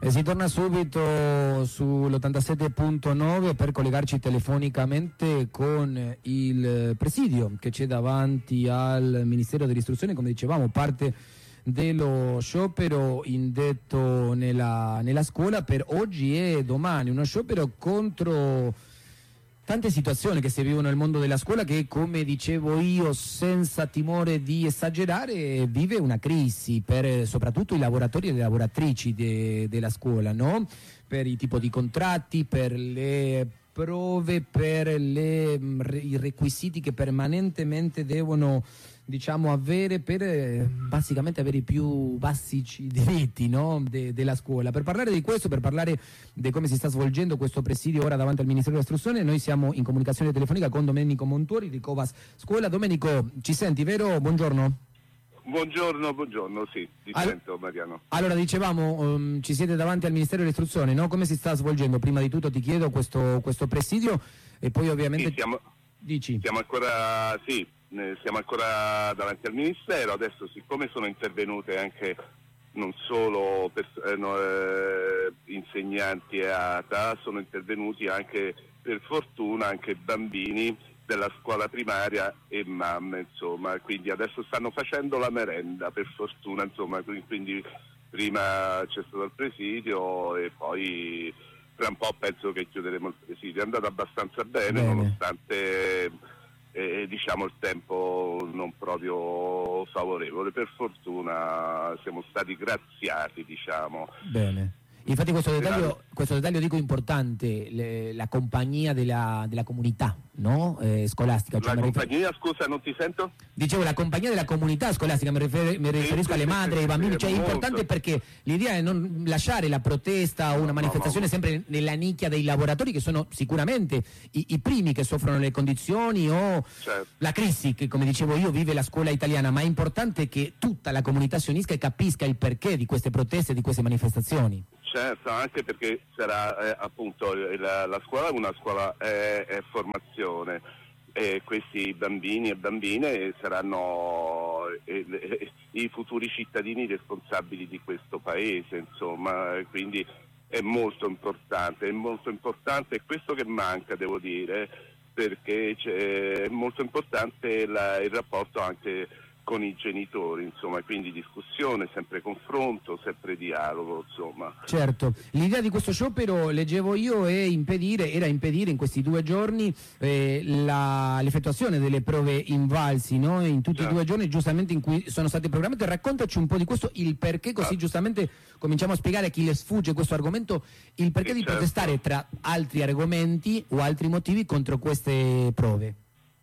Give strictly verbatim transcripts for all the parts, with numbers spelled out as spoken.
E si torna subito sull'ottantasette punto nove per collegarci telefonicamente con il presidio che c'è davanti al Ministero dell'Istruzione, come dicevamo, parte dello sciopero indetto nella, nella scuola per oggi e domani, uno sciopero contro tante situazioni che si vivono nel mondo della scuola che, come dicevo io, senza timore di esagerare, vive una crisi per soprattutto i lavoratori e le lavoratrici de, della scuola, no? Per i tipi di contratti, per le prove, per le, i requisiti che permanentemente devono, diciamo, avere per eh, basicamente avere i più basici diritti, no? De, della scuola. Per parlare di questo, per parlare di come si sta svolgendo questo presidio ora davanti al Ministero dell'Istruzione, noi siamo in comunicazione telefonica con Domenico Montuori di Covas Scuola. Domenico, ci senti, vero? Buongiorno. Buongiorno, buongiorno, sì, ti All- sento Mariano. Allora, dicevamo, um, ci siete davanti al Ministero dell'Istruzione, no? Come si sta svolgendo? Prima di tutto ti chiedo questo, questo presidio e poi ovviamente... Sì, siamo, Dici? Siamo ancora, sì, siamo ancora davanti al Ministero, adesso siccome sono intervenute anche non solo pers- eh, no, eh, insegnanti e A T A, sono intervenuti anche, per fortuna, anche bambini della scuola primaria e mamme, insomma, quindi adesso stanno facendo la merenda, per fortuna, insomma, quindi prima c'è stato il presidio e poi tra un po' penso che chiuderemo il presidio. È andato abbastanza bene, bene. nonostante eh, diciamo il tempo non proprio favorevole. Per fortuna siamo stati graziati, diciamo. Bene. Infatti questo dettaglio, questo dettaglio dico importante, le, la compagnia della, della comunità, no? Eh, scolastica. Cioè la compagnia, rifer- scusa, non ti sento? Dicevo la compagnia della comunità scolastica, mi, rifer- mi riferisco sì, alle sì, madri, sì, ai bambini, cioè è importante perché l'idea è non lasciare la protesta o una manifestazione no, no, no. sempre nella nicchia dei lavoratori che sono sicuramente i, i primi che soffrono le condizioni o certo. la crisi che, come dicevo io, vive la scuola italiana, ma è importante che tutta la comunità si unisca e capisca il perché di queste proteste, di queste manifestazioni. Certo, anche perché sarà eh, appunto la, la scuola una scuola è, è formazione e questi bambini e bambine saranno eh, eh, i futuri cittadini responsabili di questo paese, insomma, quindi è molto importante, è molto importante, è questo che manca, devo dire, perché c'è, è molto importante la, il rapporto anche con i genitori, insomma, quindi discussione, sempre confronto, sempre dialogo, insomma. Certo, l'idea di questo sciopero, leggevo io, è impedire, era impedire in questi due giorni eh, la, l'effettuazione delle prove invalsi, no? In tutti certo. i due giorni giustamente in cui sono state programmate. Raccontaci un po' di questo, il perché, così ah. giustamente cominciamo a spiegare a chi le sfugge questo argomento, il perché sì, di certo. protestare tra altri argomenti o altri motivi contro queste prove.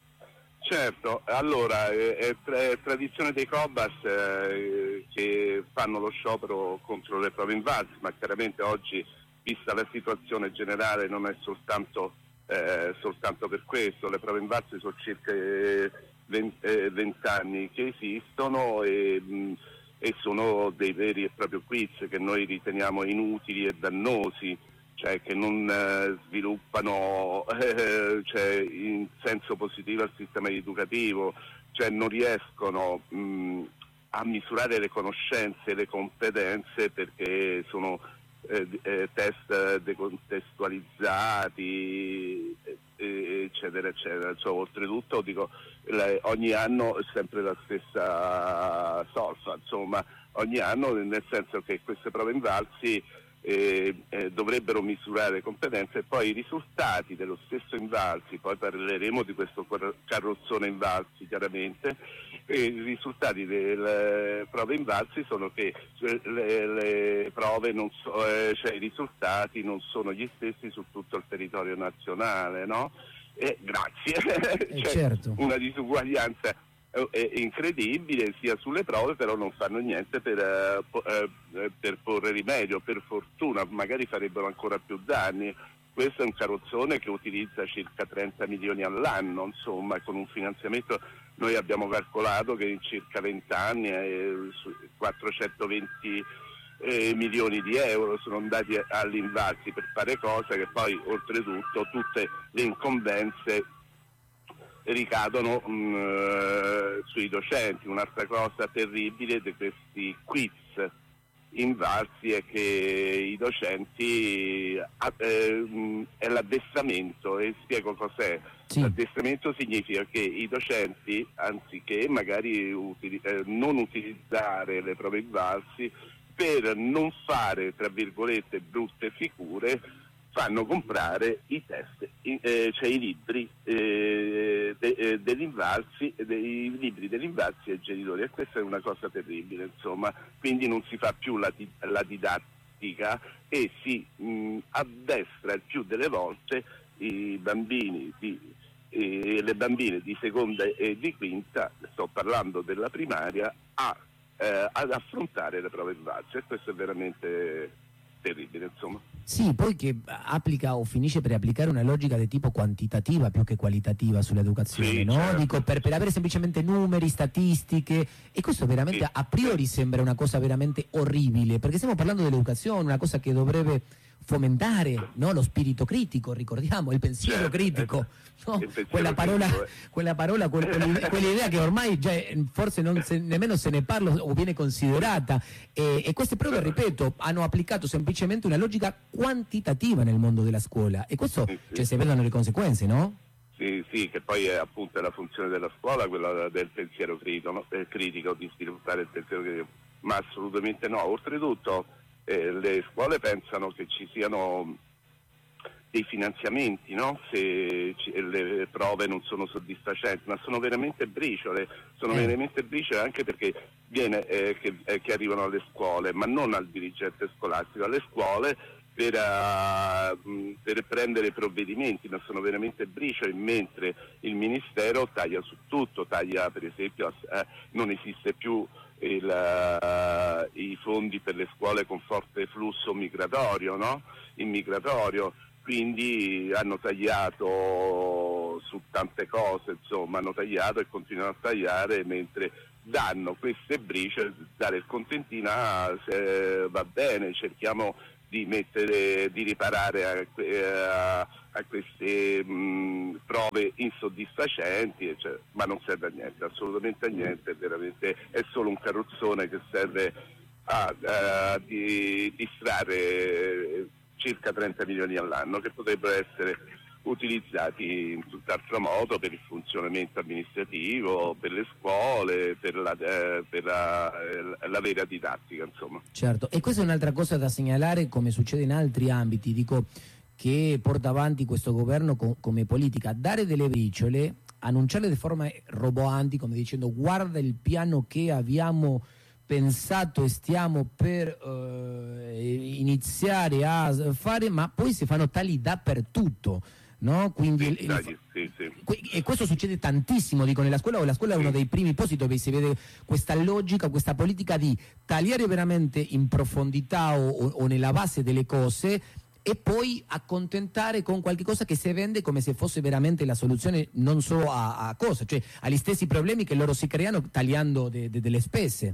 Certo, allora è, è, tra, è tradizione dei Cobas eh, che fanno lo sciopero contro le prove invalsi, ma chiaramente oggi, vista la situazione generale, non è soltanto, eh, soltanto per questo. Le prove invalsi sono circa venti anni che esistono e, mh, e sono dei veri e propri quiz che noi riteniamo inutili e dannosi, cioè che non eh, sviluppano eh, cioè, in senso positivo al sistema educativo, cioè non riescono mh, a misurare le conoscenze e le competenze perché sono eh, eh, test decontestualizzati, eh, eccetera, eccetera. Cioè, oltretutto dico, la, ogni anno è sempre la stessa solfa, insomma, ogni anno, nel senso che queste prove invalsi Eh, eh, dovrebbero misurare competenze e poi i risultati dello stesso invalsi, poi parleremo di questo carrozzone invalsi chiaramente, e i risultati delle prove invalsi sono che le, le prove non so, eh, cioè i risultati non sono gli stessi su tutto il territorio nazionale, no? E grazie, eh, cioè, certo. una disuguaglianza è incredibile sia sulle prove, però non fanno niente per, uh, po- uh, per porre rimedio. Per fortuna, magari farebbero ancora più danni. Questo è un carrozzone che utilizza circa trenta milioni all'anno, insomma, con un finanziamento noi abbiamo calcolato che in circa venti anni eh, quattrocentoventi eh, milioni di euro sono andati all'invalsi per fare cose che poi oltretutto tutte le incombenze ricadono mh, sui docenti. Un'altra cosa terribile di questi quiz invalsi è che i docenti eh, è l'addestramento, e spiego cos'è. Sì. L'addestramento significa che i docenti, anziché magari utili- eh, non utilizzare le prove invalsi per non fare, tra virgolette, brutte figure, fanno comprare i test, eh, cioè i libri eh, de, eh, degli invalsi, dei libri degli invalsi ai genitori, e questa è una cosa terribile, insomma. Quindi non si fa più la, la didattica e si mh, addestra il più delle volte i bambini di, e le bambine di seconda e di quinta, sto parlando della primaria, a, eh, ad affrontare le prove invalsi, e questo è veramente terribile, insomma. Sì, poi che applica o finisce per applicare una logica di tipo quantitativa più che qualitativa sull'educazione, sì, no? Certo. Dico, per, per avere semplicemente numeri, statistiche, e questo veramente sì, a priori sembra una cosa veramente orribile, perché stiamo parlando dell'educazione, una cosa che dovrebbe fomentare, no? Lo spirito critico, ricordiamo, il pensiero certo, critico, no? pensiero quella parola, critico, eh. quella parola, quella, quell'idea che ormai già forse non se, nemmeno se ne parla o viene considerata, e, e queste prove, ripeto, hanno applicato semplicemente una logica quantitativa nel mondo della scuola, e questo sì, sì. Cioè, si vedono le conseguenze, no? Sì, sì, che poi è appunto la funzione della scuola, quella del pensiero critico, no? eh, critico, di sviluppare il pensiero critico, ma assolutamente no. Oltretutto eh, le scuole pensano che ci siano dei finanziamenti, no? Se ci, le prove non sono soddisfacenti, ma sono veramente briciole, sono eh. veramente briciole anche perché viene eh, che, eh, che arrivano alle scuole, ma non al dirigente scolastico, alle scuole per, uh, per prendere provvedimenti, ma sono veramente briciole, mentre il Ministero taglia su tutto, taglia per esempio, eh, non esiste più il, uh, i fondi per le scuole con forte flusso migratorio, no? Immigratorio. Quindi hanno tagliato su tante cose, insomma, hanno tagliato e continuano a tagliare, mentre danno queste briciole, dare il contentino, ah, se va bene, cerchiamo di mettere, di riparare a, a, a queste mh, prove insoddisfacenti, cioè, ma non serve a niente, assolutamente a niente, veramente è solo un carrozzone che serve a, a di, distrarre circa trenta milioni all'anno, che potrebbero essere utilizzati in tutt'altro modo per il funzionamento amministrativo, per le scuole, per la, eh, per la, eh, la vera didattica, insomma. Certo, e questa è un'altra cosa da segnalare, come succede in altri ambiti, dico, che porta avanti questo governo co- come politica, dare delle briciole, annunciarle di forma roboanti, come dicendo guarda il piano che abbiamo pensato e stiamo per uh, iniziare a fare, ma poi si fanno tagli dappertutto, no? Quindi sì, tagli, sì, sì. E questo succede tantissimo, dico, nella scuola, o la scuola è uno dei primi posti dove si vede questa logica, questa politica di tagliare veramente in profondità o, o, o nella base delle cose, e poi accontentare con qualche cosa che si vende come se fosse veramente la soluzione non solo a, a cosa, cioè agli stessi problemi che loro si creano tagliando de, de, delle spese.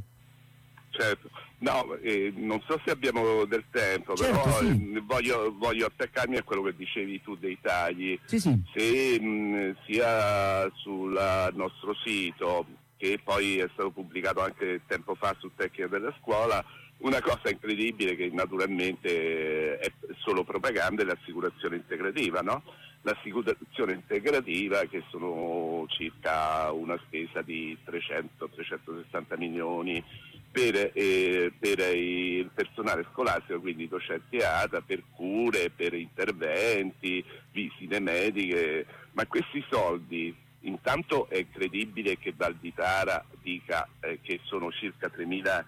Certo, no, eh, non so se abbiamo del tempo, certo, però sì. eh, voglio, voglio attaccarmi a quello che dicevi tu dei tagli. Sì, sì. Se mh, sia sul nostro sito, che poi è stato pubblicato anche tempo fa su Tecnica della Scuola, una cosa incredibile che naturalmente è solo propaganda è l'assicurazione integrativa, no? L'assicurazione integrativa, che sono circa una spesa di trecento trecentosessanta milioni per, eh, per il personale scolastico, quindi docenti A T A, per cure, per interventi, visite mediche, ma questi soldi, intanto è incredibile che Valditara dica eh, che sono circa tremila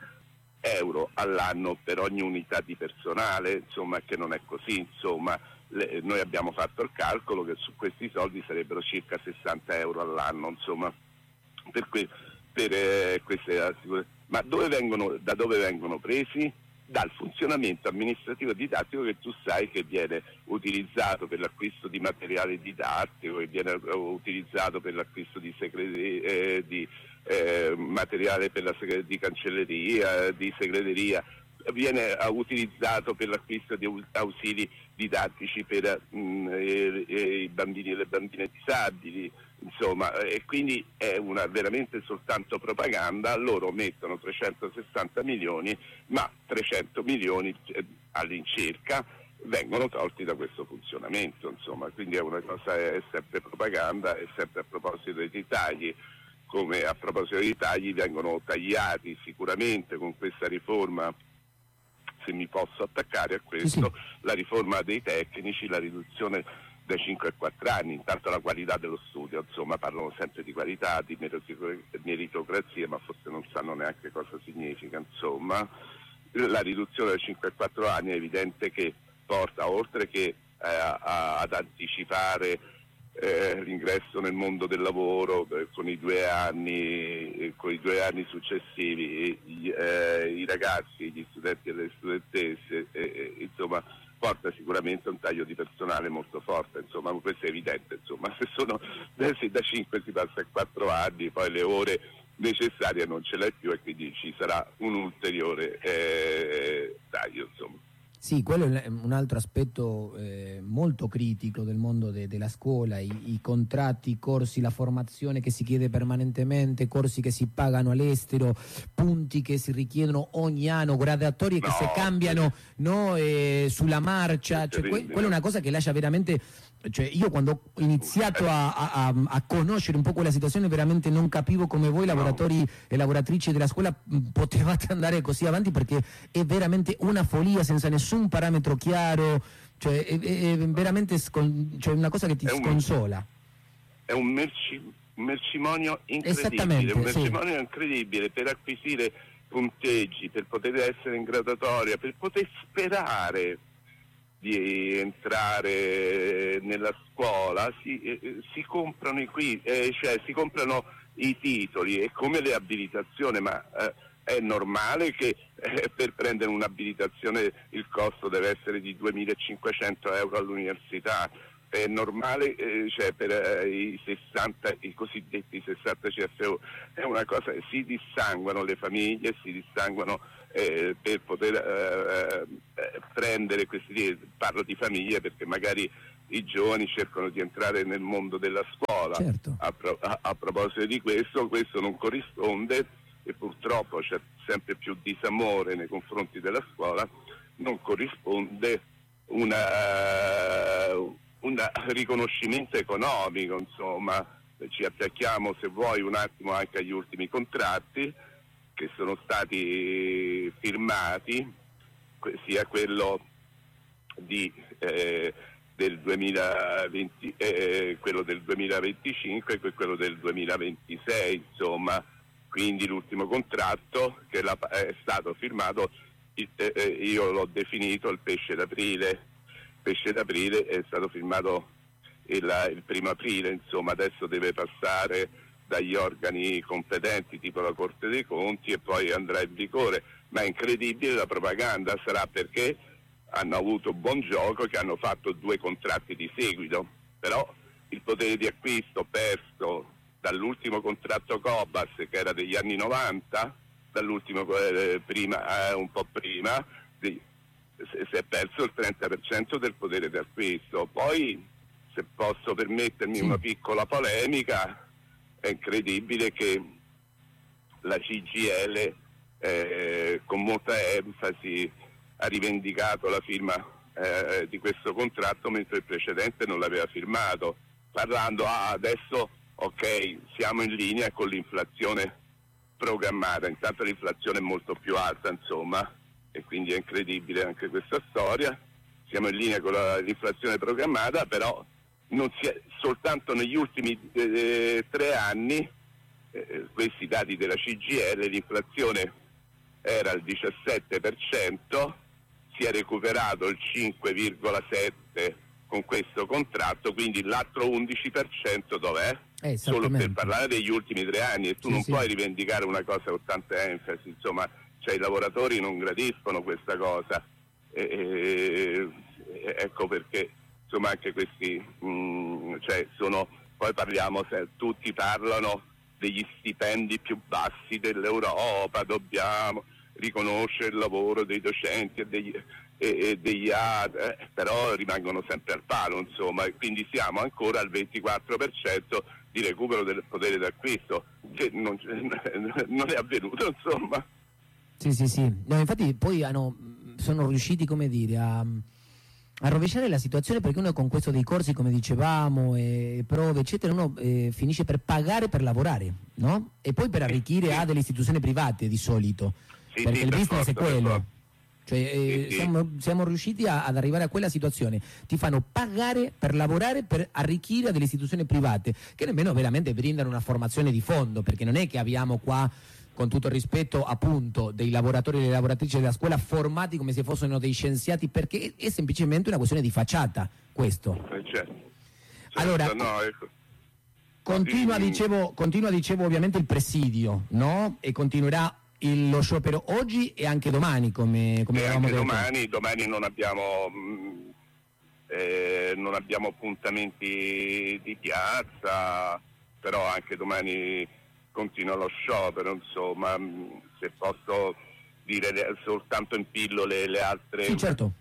euro all'anno per ogni unità di personale, insomma, che non è così, insomma. Le, noi abbiamo fatto il calcolo che su questi soldi sarebbero circa sessanta euro all'anno, insomma, per, que, per eh, queste assicurazioni. Ma dove vengono, da dove vengono presi? Dal funzionamento amministrativo e didattico, che tu sai che viene utilizzato per l'acquisto di materiale didattico, che viene utilizzato per l'acquisto di, segreti, eh, di eh, materiale per la segre- di cancelleria, di segreteria, viene utilizzato per l'acquisto di ausili didattici per mh, e, e i bambini e le bambine disabili, insomma, e quindi è una veramente soltanto propaganda. Loro mettono trecentosessanta milioni, ma trecento milioni eh, all'incirca vengono tolti da questo funzionamento, insomma, quindi è una cosa, è sempre propaganda, è sempre a proposito dei tagli. Come a proposito dei tagli vengono tagliati sicuramente con questa riforma, se mi posso attaccare a questo, sì, sì. La riforma dei tecnici, la riduzione dai cinque ai quattro anni, intanto la qualità dello studio, insomma parlano sempre di qualità, di meritocrazia, ma forse non sanno neanche cosa significa, insomma. La riduzione dai cinque ai quattro anni è evidente che porta, oltre che eh, a, ad anticipare Eh, l'ingresso nel mondo del lavoro eh, con i due anni eh, con i due anni successivi i, eh, i ragazzi, gli studenti e le studentesse, eh, insomma porta sicuramente un taglio di personale molto forte, insomma questo è evidente, insomma se sono se da cinque si passa a quattro anni, poi le ore necessarie non ce l'hai più e quindi ci sarà un ulteriore eh, taglio, insomma. Sì, quello è un altro aspetto eh, molto critico del mondo de- della scuola, I, i contratti, i corsi, la formazione che si chiede permanentemente, corsi che si pagano all'estero, punti che si richiedono ogni anno, graduatorie che no, si cambiano no, eh, sulla marcia, cioè, que- quella è una cosa che lascia veramente... Cioè, io quando ho iniziato a, a, a conoscere un po' quella situazione veramente non capivo come voi lavoratori e lavoratrici della scuola potevate andare così avanti, perché è veramente una follia senza nessun parametro chiaro, cioè è, è veramente scon- cioè una cosa che ti è un, sconsola. È un, merci, un mercimonio incredibile, Esattamente, un mercimonio sì. incredibile per acquisire punteggi, per poter essere in graduatoria, per poter sperare di entrare nella scuola, si, eh, si comprano i qui, eh, cioè si comprano i titoli, è come le abilitazioni, ma eh, è normale che eh, per prendere un'abilitazione il costo deve essere di duemilacinquecento euro all'università, è normale, eh, cioè per eh, i sessanta, i cosiddetti sessanta C F U, è una cosa, si dissanguano le famiglie, si dissanguano eh, per poter eh, eh, prendere questi, parlo di famiglie perché magari i giovani cercano di entrare nel mondo della scuola, certo. a, pro, a, a proposito di questo, questo non corrisponde e purtroppo c'è sempre più disamore nei confronti della scuola, non corrisponde una... Uh, un riconoscimento economico, insomma, ci attacchiamo se vuoi un attimo anche agli ultimi contratti che sono stati firmati, sia quello di, eh, del duemilaventi, eh, quello del duemilaventicinque che quello del duemilaventisei, insomma, quindi l'ultimo contratto che la, è stato firmato, eh, io l'ho definito il pesce d'aprile. Pesce d'aprile è stato firmato il, il primo aprile, insomma adesso deve passare dagli organi competenti tipo la Corte dei Conti e poi andrà in vigore, ma è incredibile, la propaganda sarà perché hanno avuto buon gioco che hanno fatto due contratti di seguito, però il potere di acquisto perso dall'ultimo contratto Cobas che era degli anni novanta, dall'ultimo eh, prima, eh, un po' prima, di, si è perso il trenta per cento del potere di acquisto. Poi, se posso permettermi sì. una piccola polemica, è incredibile che la C G I L eh, con molta enfasi ha rivendicato la firma eh, di questo contratto mentre il precedente non l'aveva firmato, parlando ah, adesso ok siamo in linea con l'inflazione programmata, intanto l'inflazione è molto più alta, insomma, e quindi è incredibile anche questa storia, siamo in linea con la, l'inflazione programmata, però non si è, soltanto negli ultimi eh, tre anni, eh, questi dati della C G I L, l'inflazione era al diciassette per cento, si è recuperato il cinque virgola sette per cento con questo contratto, quindi l'altro undici per cento dov'è? Eh, Solo per parlare degli ultimi tre anni, e tu sì, non sì. puoi rivendicare una cosa con tanta enfasi, insomma. Cioè, i lavoratori non gradiscono questa cosa, e, e, e, ecco perché insomma anche questi mh, cioè sono, poi parliamo, se tutti parlano degli stipendi più bassi dell'Europa, dobbiamo, riconosce il lavoro dei docenti e degli, e, e degli A D, eh, però rimangono sempre al palo, insomma, e quindi siamo ancora al ventiquattro per cento di recupero del potere d'acquisto, che non, non è avvenuto, insomma. Sì, sì, sì. No, infatti poi hanno, sono riusciti, come dire, a, a rovesciare la situazione, perché uno con questo dei corsi, come dicevamo, e prove, eccetera, uno eh, finisce per pagare per lavorare, no? E poi per arricchire a delle istituzioni private di solito, sì, perché sì, il per business forza, è quello. Cioè, eh, sì, sì. Siamo, siamo riusciti a, ad arrivare a quella situazione. Ti fanno pagare per lavorare, per arricchire a delle istituzioni private, che nemmeno veramente brindano una formazione di fondo, perché non è che abbiamo qua, con tutto il rispetto appunto dei lavoratori e delle lavoratrici della scuola, formati come se fossero dei scienziati, perché è semplicemente una questione di facciata questo. Eh, certo. Certo, Allora, no, ecco. continua, Sì. dicevo, continua dicevo ovviamente il presidio, no? E continuerà il, lo sciopero oggi e anche domani, come, come E avevamo anche detto. domani, domani non abbiamo mh, eh, non abbiamo appuntamenti di piazza, però anche domani continua lo sciopero, insomma, mh, se posso dire le- soltanto in pillole le altre Sì, certo.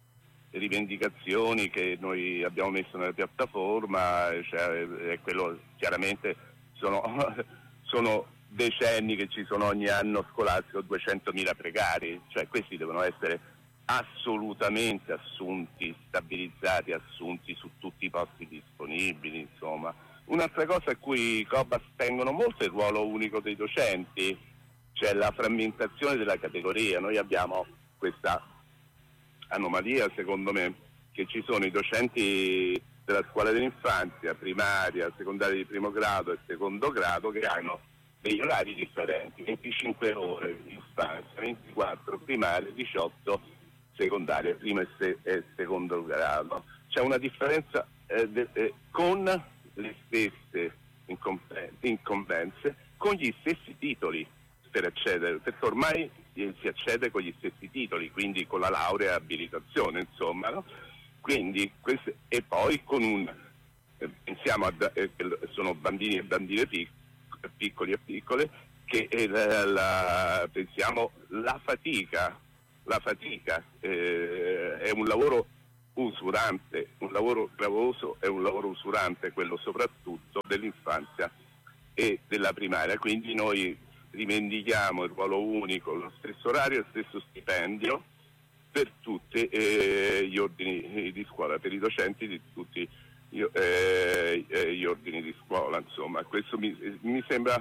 rivendicazioni che noi abbiamo messo nella piattaforma, cioè, è quello, chiaramente sono, sono decenni che ci sono ogni anno scolastico duecentomila precari, cioè questi devono essere assolutamente assunti, stabilizzati, assunti su tutti i posti disponibili, insomma. Un'altra cosa a cui i Cobas tengono molto è il ruolo unico dei docenti, cioè la frammentazione della categoria. Noi abbiamo questa anomalia, secondo me, che ci sono i docenti della scuola dell'infanzia, primaria, secondaria di primo grado e secondo grado, che hanno degli orari differenti, venticinque ore di infanzia, ventiquattro primaria, diciotto secondaria, primo e, se- e secondo grado. C'è una differenza eh, de- eh, con le stesse incombe- incombenze, con gli stessi titoli per accedere, perché ormai eh, si accede con gli stessi titoli, quindi con la laurea e abilitazione, insomma, no? Quindi queste, e poi con un eh, pensiamo a eh, sono bambini e bambine pic- piccoli e piccole che eh, la, la, pensiamo la fatica la fatica eh, è un lavoro usurante, un lavoro gravoso, è un lavoro usurante quello soprattutto dell'infanzia e della primaria, quindi noi rivendichiamo il ruolo unico, lo stesso orario e lo stesso stipendio per tutti eh, gli ordini di scuola, per i docenti di tutti gli, eh, gli ordini di scuola, insomma. Questo mi, mi sembra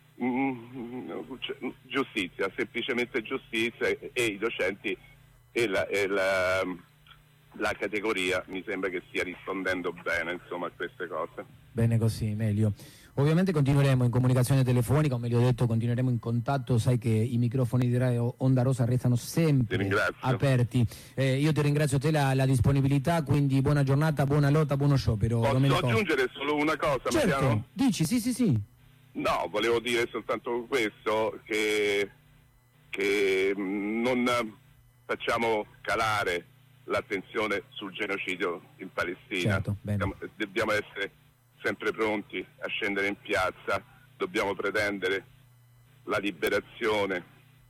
mm, giustizia, semplicemente giustizia, e, e i docenti e, la, e la, la categoria mi sembra che stia rispondendo bene, insomma, a queste cose. Bene così, meglio. Ovviamente continueremo in comunicazione telefonica, o meglio detto continueremo in contatto, sai che i microfoni di Radio Onda Rossa restano sempre aperti. Eh, io ti ringrazio te la, la disponibilità, quindi buona giornata, buona lotta, buono sciopero. Posso Domenico. aggiungere solo una cosa? Certo, Mariano? dici, sì sì sì. No, volevo dire soltanto questo, che, che non facciamo calare l'attenzione sul genocidio in Palestina. Certo, bene. Dobbiamo, dobbiamo essere sempre pronti a scendere in piazza, dobbiamo pretendere la liberazione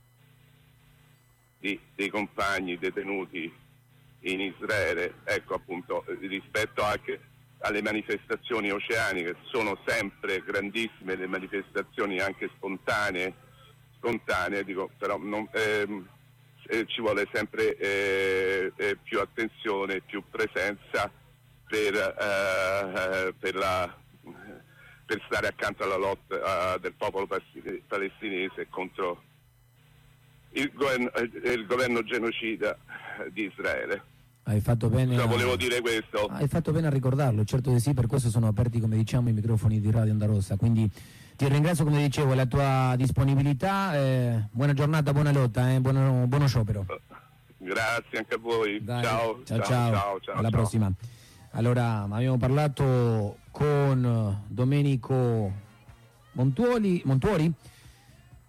di, dei compagni detenuti in Israele, ecco appunto, rispetto anche alle manifestazioni oceaniche, sono sempre grandissime le manifestazioni anche spontanee, spontanee dico, però non, ehm, eh, ci vuole sempre eh, eh, più attenzione, più presenza per, eh, per, la, per stare accanto alla lotta uh, del popolo palestinese contro il governo, il governo genocida di Israele. Hai fatto bene. Cioè, a... volevo dire questo. Hai fatto bene a ricordarlo, certo di sì, per questo sono aperti, come diciamo, i microfoni di Radio Onda Rossa. Quindi ti ringrazio, come dicevo, la tua disponibilità. Eh, buona giornata, buona lotta, eh, buono, buono sciopero. Grazie anche a voi. Dai, ciao, ciao, ciao, ciao, ciao, ciao, alla ciao. prossima. Allora, abbiamo parlato con Domenico Montuoli, Montuori